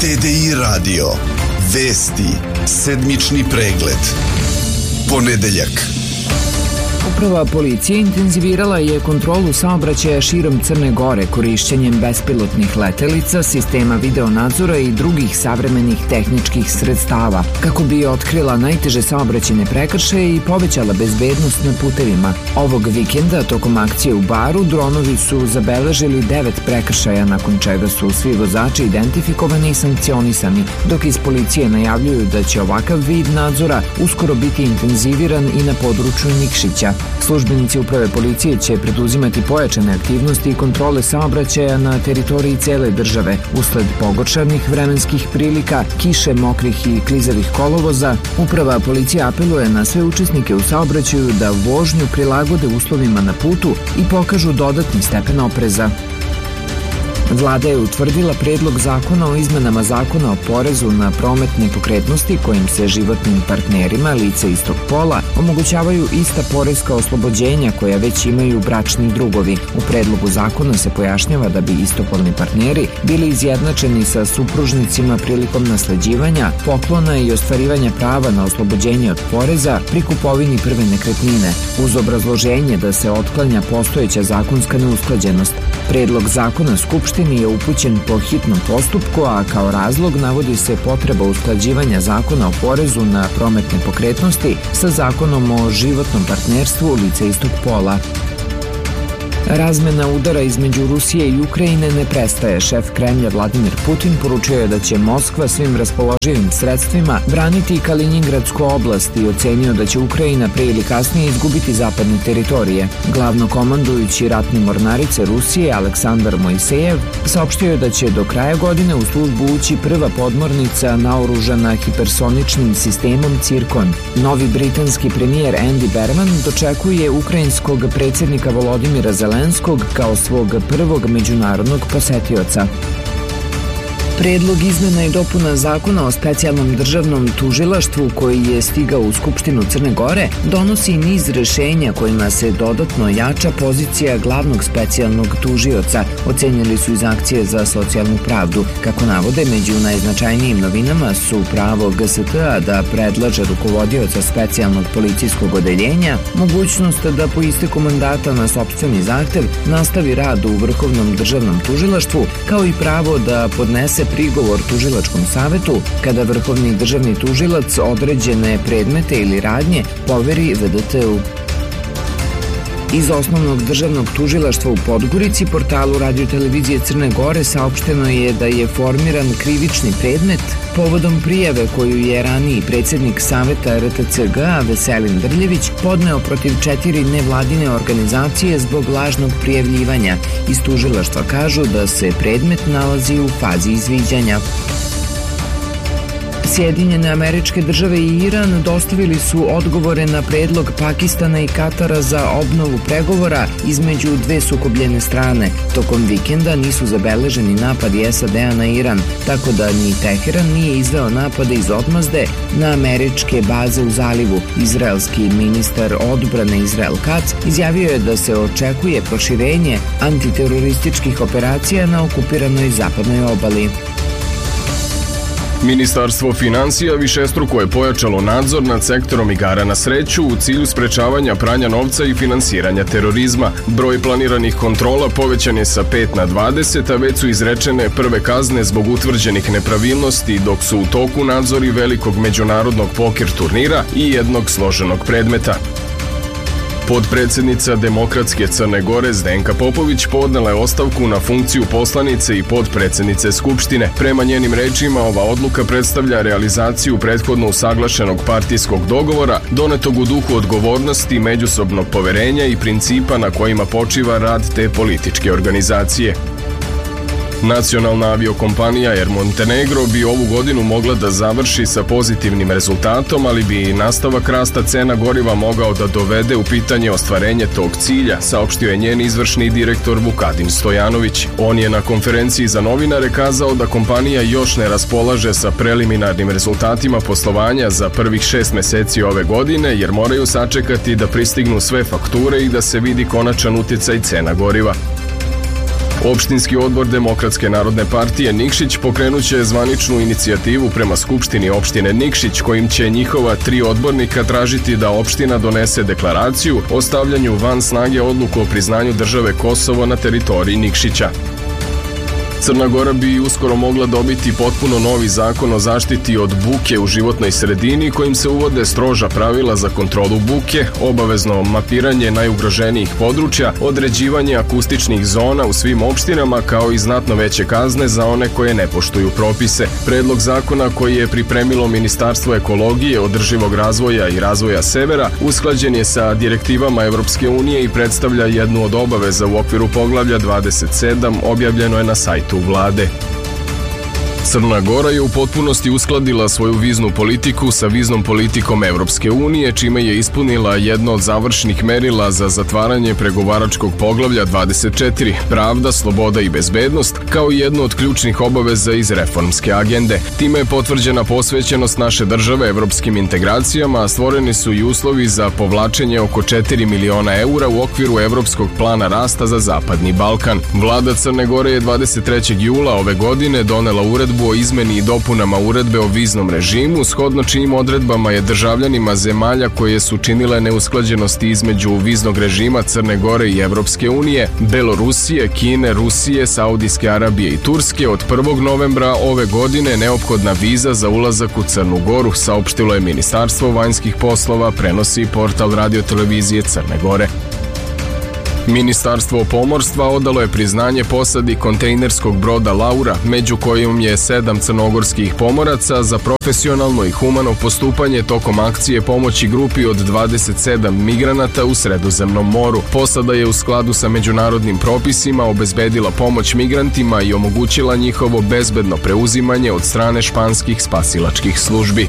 TDI radio. Vesti. Sedmični pregled. Ponedeljak. Uprava policije intenzivirala je kontrolu saobraćaja širom Crne Gore korišćenjem bespilotnih letelica, sistema videonadzora i drugih savremenih tehničkih sredstava, kako bi otkrila najteže saobraćajne prekršaje i povećala bezbednost na putevima. Ovog vikenda, tokom akcije u Baru, dronovi su zabeležili 9 prekršaja, nakon čega su svi vozači identifikovani i sankcionisani, dok iz policije najavljuju da će ovakav vid nadzora uskoro biti intenziviran i na području Nikšića. Službenici uprave policije će preduzimati pojačane aktivnosti i kontrole saobraćaja na teritoriji cele države usled pogoršanih vremenskih prilika, kiše, mokrih i klizavih kolovoza. Uprava policije apeluje na sve učesnike u saobraćaju da vožnju prilagode uslovima na putu i pokažu dodatni stepen opreza. Vlada je utvrdila predlog zakona o izmenama zakona o porezu na promet nepokretnosti kojim se životnim partnerima lica istog pola omogućavaju ista poreska oslobođenja koja već imaju bračni drugovi. U predlogu zakona se pojašnjava da bi istopolni partneri bili izjednačeni sa supružnicima prilikom nasleđivanja, poklona i ostvarivanja prava na oslobođenje od poreza pri kupovini prve nekretnine, uz obrazloženje da se otklanja postojeća zakonska neusklađenost. Predlog zakona Skupštini je upućen po hitnom postupku, a kao razlog navodi se potreba usklađivanja zakona o porezu na promet nepokretnosti sa zakonom o životnom partnerstvu lica istog pola. Razmena udara između Rusije i Ukrajine ne prestaje. Šef Kremlja Vladimir Putin poručio je da će Moskva svim raspoloživim sredstvima braniti Kaliningradsku oblast i ocenio da će Ukrajina pre ili kasnije izgubiti zapadne teritorije. Glavnokomandujući ratne mornarice Rusije Aleksandar Mojsejev saopštio je da će do kraja godine u službu ući prva podmornica naoružana hipersoničnim sistemom Cirkon. Novi britanski premijer Andy Berman dočekuje ukrajinskog predsjednika Volodimira Zelenskog kao svog prvog međunarodnog posetioca. Predlog izmena i dopuna zakona o specijalnom državnom tužilaštvu koji je stigao u Skupštinu Crne Gore donosi niz rešenja kojima se dodatno jača pozicija glavnog specijalnog tužioca, ocenjili su iz akcije za socijalnu pravdu. Kako navode, među najznačajnijim novinama su pravo GST-a da predlaže rukovodioca specijalnog policijskog odeljenja, mogućnost da po isteku mandata na sopstveni zahtev nastavi rad u Vrhovnom državnom tužilaštvu, kao i pravo da podnese prigovor tužilačkom savetu kada vrhovni državni tužilac određene predmete ili radnje poveri VDT-u. Iz Osnovnog državnog tužilaštva u Podgorici portalu Radio-televizije Crne Gore saopšteno je da je formiran krivični predmet povodom prijave koju je raniji predsjednik Saveta RTCG-a Veselin Drljević podneo protiv 4 nevladine organizacije zbog lažnog prijavljivanja. Iz tužilaštva kažu da se predmet nalazi u fazi izviđanja. Sjedinjene Američke Države i Iran dostavili su odgovore na predlog Pakistana i Katara za obnovu pregovora između dve sukobljene strane. Tokom vikenda nisu zabeleženi napadi SAD-a na Iran, tako da ni Teheran nije izveo napade iz odmazde na američke baze u zalivu. Izraelski ministar odbrane Izrael Katz izjavio je da se očekuje proširenje antiterorističkih operacija na okupiranoj zapadnoj obali. Ministarstvo finansija višestruko je pojačalo nadzor nad sektorom igara na sreću u cilju sprečavanja pranja novca i finansiranja terorizma. Broj planiranih kontrola povećan je sa 5 na 20, a već su izrečene prve kazne zbog utvrđenih nepravilnosti, dok su u toku nadzori velikog međunarodnog poker turnira i jednog složenog predmeta. Podpredsednica Demokratske Crne Gore Zdenka Popović podnela je ostavku na funkciju poslanice i podpredsednice Skupštine. Prema njenim rečima, ova odluka predstavlja realizaciju prethodno usaglašenog partijskog dogovora, donetog u duhu odgovornosti, međusobnog poverenja i principa na kojima počiva rad te političke organizacije. Nacionalna aviokompanija Air Montenegro bi ovu godinu mogla da završi sa pozitivnim rezultatom, ali bi nastavak rasta cena goriva mogao da dovede u pitanje ostvarenje tog cilja, saopštio je njen izvršni direktor Vukadin Stojanović. On je na konferenciji za novinare kazao da kompanija još ne raspolaže sa preliminarnim rezultatima poslovanja za prvih 6 meseci ove godine, jer moraju sačekati da pristignu sve fakture i da se vidi konačan uticaj cena goriva. Opštinski odbor Demokratske narodne partije Nikšić pokrenuće zvaničnu inicijativu prema Skupštini opštine Nikšić, kojim će njihova 3 odbornika tražiti da opština donese deklaraciju o stavljanju van snage odluku o priznanju države Kosovo na teritoriji Nikšića. Crna Gora bi uskoro mogla dobiti potpuno novi zakon o zaštiti od buke u životnoj sredini, kojim se uvode stroža pravila za kontrolu buke, obavezno mapiranje najugroženijih područja, određivanje akustičnih zona u svim opštinama, kao i znatno veće kazne za one koje ne poštuju propise. Predlog zakona koji je pripremilo Ministarstvo ekologije, održivog razvoja i razvoja severa usklađen je sa direktivama Evropske unije i predstavlja jednu od obaveza u okviru poglavlja 27, objavljeno je na sajtu Vlade. Crna Gora je u potpunosti uskladila svoju viznu politiku sa viznom politikom Evropske unije, čime je ispunila jedno od završnih merila za zatvaranje pregovaračkog poglavlja 24, pravda, sloboda i bezbednost, kao i jedno od ključnih obaveza iz reformske agende. Time je potvrđena posvećenost naše države evropskim integracijama, a stvoreni su i uslovi za povlačenje oko 4 miliona eura u okviru Evropskog plana rasta za Zapadni Balkan. Vlada Crne Gore je 23. jula ove godine donela uredbu o izmeni i dopunama uredbe o viznom režimu, shodno čijim odredbama je državljanima zemalja koje su činile neusklađenosti između viznog režima Crne Gore i Evropske unije, Belorusije, Kine, Rusije, Saudijske Arabije i Turske od 1. novembra ove godine neophodna viza za ulazak u Crnu Goru, saopštilo je Ministarstvo vanjskih poslova, prenosi portal Radio-televizije Crne Gore. Ministarstvo pomorstva odalo je priznanje posadi kontejnerskog broda Laura, među kojim je 7 crnogorskih pomoraca, za profesionalno i humano postupanje tokom akcije pomoći grupi od 27 migranata u Sredozemnom moru. Posada je u skladu sa međunarodnim propisima obezbedila pomoć migrantima i omogućila njihovo bezbedno preuzimanje od strane španskih spasilačkih službi.